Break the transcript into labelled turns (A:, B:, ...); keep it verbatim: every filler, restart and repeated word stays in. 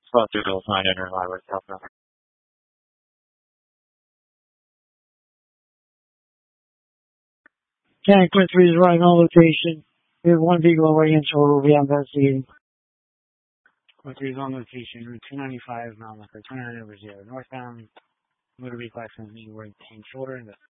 A: Twelve two Bills nine enter highway southbound.
B: Tank Quinn three is right on location. We have one vehicle away in total. We have investigating. Quinn three is on location. Route two ninety-five, Mount Liquor, twenty-nine over zero. Northbound, motor vehicle accident, word pain shoulder.